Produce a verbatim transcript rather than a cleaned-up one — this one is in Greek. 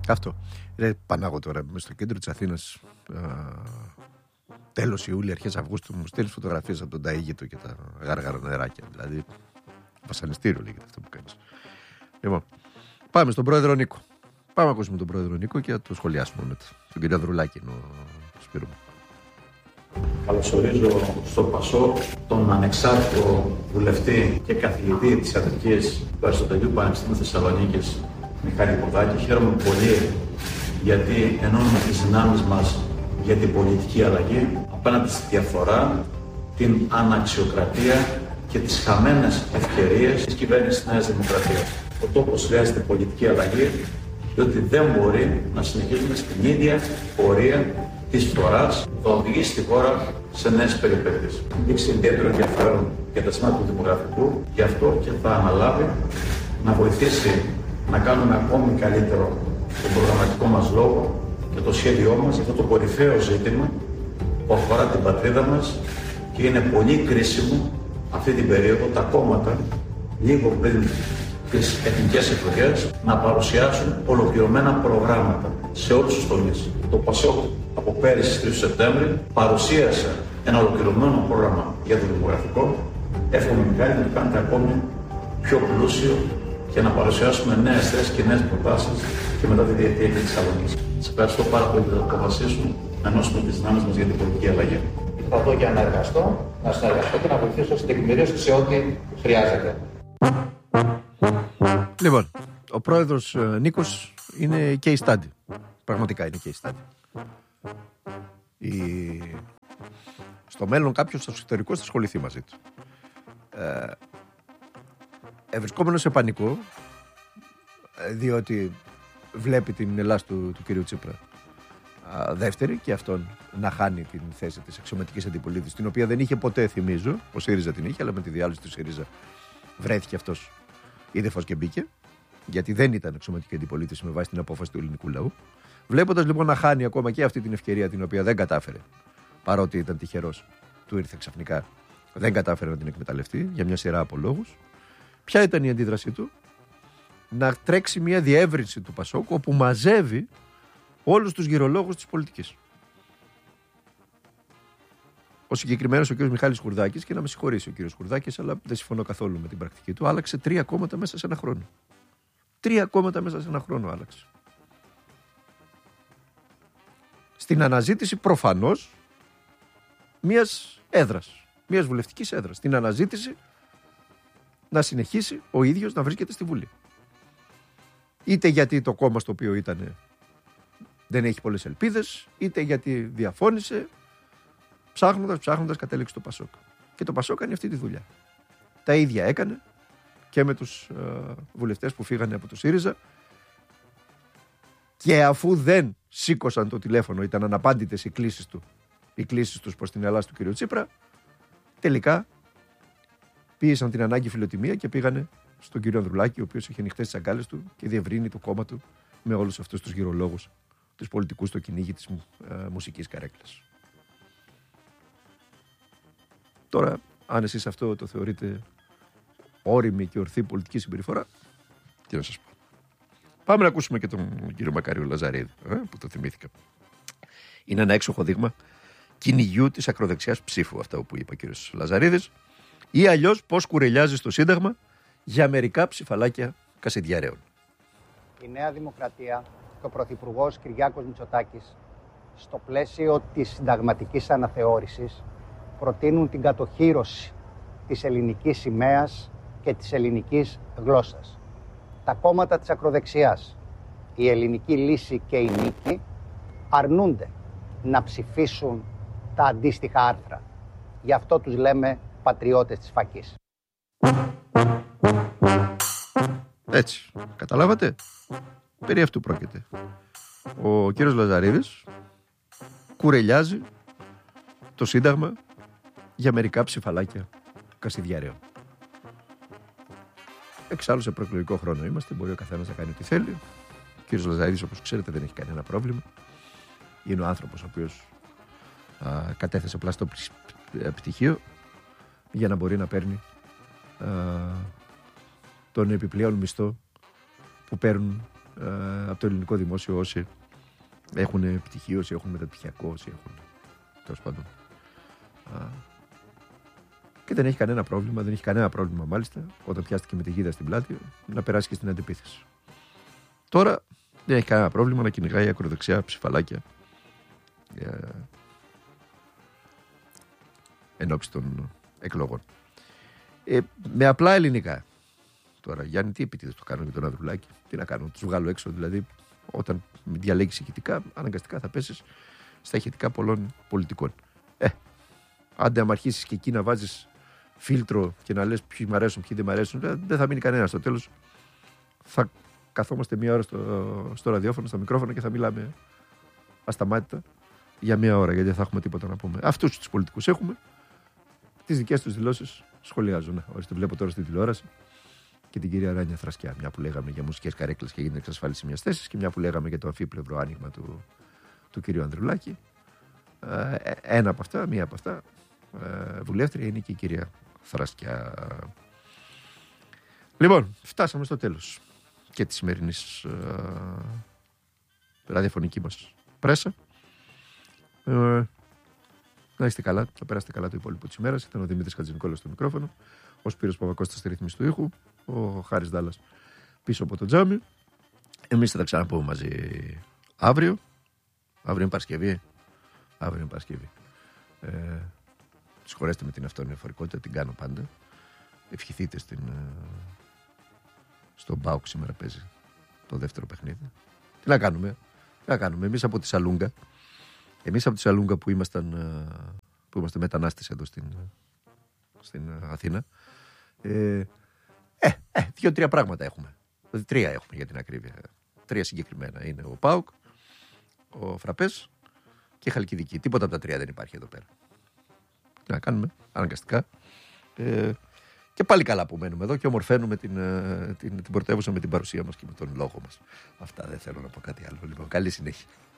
Αυτό. Ρε Πανάγο τώρα, μες στο κέντρο της Αθήνας, τέλος Ιούλη, αρχές Αυγούστου, μου στέλνεις φωτογραφίες από τον Ταΐγητο και τα γάργαρα νεράκια. Δηλαδή, βασανιστήριο λέγεται αυτό που κάνεις. Λοιπόν, πάμε στον πρόεδρο Νίκο. Πάμε να ακούσουμε τον πρόεδρο Νίκο και να το σχολιάσουμε μετά. Τον κύριο Ανδρουλάκη, ο Σπύρο μου. Καλωσορίζω στο ΠΑΣΟΚ τον ανεξάρτητο βουλευτή και καθηγητή της ιατρικής του Αριστοτελείου Πανεπιστημίου Θεσσαλονίκης, Μιχάλη Ποδάκη. Χαίρομαι πολύ γιατί ενώνουμε τις δυνάμεις μας για την πολιτική αλλαγή απέναντι στη διαφθορά, την αναξιοκρατία και τις χαμένες ευκαιρίες της κυβέρνησης της Νέας Δημοκρατίας. Ο τόπος χρειάζεται πολιτική αλλαγή, διότι δεν μπορεί να συνεχίσουμε στην ίδια πορεία της φθοράς που θα οδηγήσει τη χώρα σε νέες περιπέτειες. Δείξει ιδιαίτερο ενδιαφέρον για τα σημεία του δημογραφικού, γι' αυτό και θα αναλάβει να βοηθήσει να κάνουμε ακόμη καλύτερο τον προγραμματικό μας λόγο και το σχέδιό μας για αυτό το κορυφαίο ζήτημα που αφορά την πατρίδα μας και είναι πολύ κρίσιμο αυτή την περίοδο τα κόμματα λίγο πριν τις εθνικές εκλογές να παρουσιάσουν ολοκληρωμένα προγράμματα σε όλους τους τομείς. Το ΠΑΣΟΚ από πέρυσι τρεις Σεπτέμβρη παρουσίασε ένα ολοκληρωμένο πρόγραμμα για το δημογραφικό. Εύχομαι Μιχάλη να το κάνετε ακόμη πιο πλούσιο και να παρουσιάσουμε νέες θέσεις και νέες προτάσεις και μετά τη διετία της Θεσσαλονίκης. Σας ευχαριστώ πάρα πολύ για την απόφασή σου να ενώσουμε τις δυνάμεις μας για την πολιτική αλλαγή. Θα δω για να εργαστώ, να συνεργαστώ και να βοηθήσω στην τεκμηρίωση σε ό,τι χρειάζεται. Λοιπόν, ο πρόεδρος ε, Νίκος είναι case study. Πραγματικά είναι case study. Η... Στο μέλλον κάποιος στο εξωτερικό θα ασχοληθεί μαζί του. Ε, ευρισκόμενος σε πανικό, διότι βλέπει την Ελλάς του, του κυρίου Τσίπρα α, δεύτερη και αυτόν να χάνει την θέση της αξιωματικής αντιπολίτευσης, την οποία δεν είχε ποτέ, θυμίζω. Ο ΣΥΡΙΖΑ την είχε, αλλά με τη διάλυση του ΣΥΡΙΖΑ βρέθηκε αυτός, είδε φως και μπήκε, γιατί δεν ήταν αξιωματική αντιπολίτευση με βάση την απόφαση του ελληνικού λαού. Βλέποντας λοιπόν να χάνει ακόμα και αυτή την ευκαιρία, την οποία δεν κατάφερε, παρότι ήταν τυχερός, του ήρθε ξαφνικά, δεν κατάφερε να την εκμεταλλευτεί για μια σειρά από λόγους. Ποια ήταν η αντίδρασή του? Να τρέξει μια διεύρυνση του ΠΑΣΟΚ, όπου μαζεύει όλους τους γυρολόγους της πολιτικής. Ο συγκεκριμένος ο κύριος Μιχάλης Χουρδάκης, και να με συγχωρήσει ο κύριος Χουρδάκης, αλλά δεν συμφωνώ καθόλου με την πρακτική του, άλλαξε τρία κόμματα μέσα σε ένα χρόνο. Τρία κόμματα μέσα σε ένα χρόνο άλλαξε. Στην αναζήτηση προφανώς μιας έδρας, μιας βουλευτικής έδρας. Στην αναζήτηση να συνεχίσει ο ίδιος να βρίσκεται στη Βουλή. Είτε γιατί το κόμμα στο οποίο ήταν δεν έχει πολλές ελπίδες, είτε γιατί διαφώνησε, ψάχνοντας, ψάχνοντας κατέληξε το ΠΑΣΟΚ. Και το ΠΑΣΟΚ κάνει αυτή τη δουλειά. Τα ίδια έκανε και με τους ε, βουλευτές που φύγανε από το ΣΥΡΙΖΑ, και αφού δεν σήκωσαν το τηλέφωνο, ήταν αναπάντητες οι κλήσεις του, οι κλήσεις τους προς την Ελλάδα του κ. Τσίπρα, τελικά πίεσαν την ανάγκη φιλοτιμία και πήγανε στον κύριο Ανδρουλάκη, ο οποίος είχε ανοιχτές τις αγκάλες του και διευρύνει το κόμμα του με όλους αυτούς τους γυρολόγους, τους πολιτικούς στο κυνήγι της ε, μουσικής καρέκλας. Τώρα, αν εσείς αυτό το θεωρείτε όριμη και ορθή πολιτική συμπεριφορά, τι να σας πω. Πάμε να ακούσουμε και τον κύριο Μακάριο Λαζαρίδη, ε, που το θυμήθηκα. Είναι ένα έξοχο δείγμα κυνηγιού της ακροδεξιάς ψήφου, αυτά που είπε ο κύριος Λαζαρίδης, ή αλλιώς πώς κουρελιάζει στο Σύνταγμα για μερικά ψηφαλάκια κασιδιαρέων. Η Νέα Δημοκρατία και ο Πρωθυπουργός Κυριάκος Μητσοτάκης, στο πλαίσιο της συνταγματικής αναθεώρησης, προτείνουν την κατοχύρωση της ελληνικής σημαίας και της ελληνικής γλώσσας. Τα κόμματα της ακροδεξιάς, η Ελληνική Λύση και η Νίκη, αρνούνται να ψηφίσουν τα αντίστοιχα άρθρα. Γι' αυτό τους λέμε πατριώτες της φακής. Έτσι, καταλάβατε? Περί αυτού πρόκειται. Ο κύριος Λαζαρίδης κουρελιάζει το Σύνταγμα για μερικά ψηφαλάκια κασιδιαρέων. Εξάλλου σε προεκλογικό χρόνο είμαστε, μπορεί ο καθένας να κάνει ό,τι θέλει. Ο κύριος Λαζαρίδης, όπως ξέρετε, δεν έχει κανένα πρόβλημα. Είναι ο άνθρωπος ο οποίος α, κατέθεσε πλαστό πτυχίο για να μπορεί να παίρνει α, τον επιπλέον μισθό που παίρνουν ε, από το ελληνικό δημόσιο όσοι έχουν πτυχίο, όσοι έχουν μεταπτυχιακό, όσοι έχουν. Τέλος πάντων. Α, και δεν έχει κανένα πρόβλημα, δεν έχει κανένα πρόβλημα μάλιστα, όταν πιάστηκε με τη γίδα στην πλάτη, να περάσει και στην αντεπίθεση. Τώρα δεν έχει κανένα πρόβλημα να κυνηγάει ακροδεξιά ψηφαλάκια ε, εν ώψη των εκλογών. Ε, με απλά ελληνικά. Τώρα, Γιάννη, τι επίτηδες το κάνω με τον Ανδρουλάκη, τι να κάνω, τους βγάλω έξω, δηλαδή, όταν διαλέγεις ηχητικά, αναγκαστικά θα πέσεις στα ηχητικά πολλών πολιτικών. Ε, άντε, άμα αρχίσεις και εκεί να βάζεις φίλτρο και να λες ποιοι μ' αρέσουν, ποιοι δεν μ' αρέσουν, δεν θα μείνει κανένα. Στο τέλος θα καθόμαστε μία ώρα στο, στο ραδιόφωνο, στα μικρόφωνα και θα μιλάμε ασταμάτητα για μία ώρα, γιατί δεν θα έχουμε τίποτα να πούμε. Αυτούς τους πολιτικούς έχουμε, τις δικές τους δηλώσεις σχολιάζουν. Ορίστε, βλέπω τώρα στη τηλεόραση και την κυρία Ράνια Θρασκιά, μια που λέγαμε για μουσικές καρέκλες και γίνεται εξασφάλιση μιας θέσης, και μια που λέγαμε για το αμφίπλευρο άνοιγμα του, του κυρίου Ανδρουλάκη. Ε, ένα από αυτά, μία από αυτά, ε, βουλεύτρια είναι και η κυρία Θρασκιά. Λοιπόν, φτάσαμε στο τέλος και τη σημερινή ε, ραδιοφωνική μας πρέσα. Ε, να είστε καλά, θα περάσετε καλά το υπόλοιπο της ημέρας. Ήταν ο Δημήτρης Χατζηνικόλας στο μικρόφωνο, ο Σπύρος Παπακώστας στη ρύθμιση του ήχου, ο Χάρης Δάλλας πίσω από το τζάμι. Εμείς θα τα ξαναπούμε μαζί αύριο. Αύριο είναι Παρασκευή. Αύριο είναι Παρασκευή. Ε, συγχωρέστε με την αυτοανεφορικότητα, την κάνω πάντα. Ευχηθείτε στην, στον ΠΑΟΚ, σήμερα παίζει το δεύτερο παιχνίδι. Τι να κάνουμε, τι να κάνουμε. Εμείς από τη Σαλούγκα, εμείς από τη Σαλούγκα που ήμασταν, που είμαστε μετανάστες εδώ στην, στην Αθήνα, ε, ε, ε, δύο-τρία πράγματα έχουμε. Δηλαδή τρία έχουμε για την ακρίβεια. Τρία συγκεκριμένα. Είναι ο ΠΑΟΚ, ο Φραπές και η Χαλκιδική. Τίποτα από τα τρία δεν υπάρχει εδώ πέρα. Τι να κάνουμε, αναγκαστικά. Ε, και πάλι καλά που μένουμε εδώ και ομορφαίνουμε την, την, την πρωτεύουσα με την παρουσία μας και με τον λόγο μας. Αυτά, δεν θέλω να πω κάτι άλλο. Λοιπόν, καλή συνέχεια.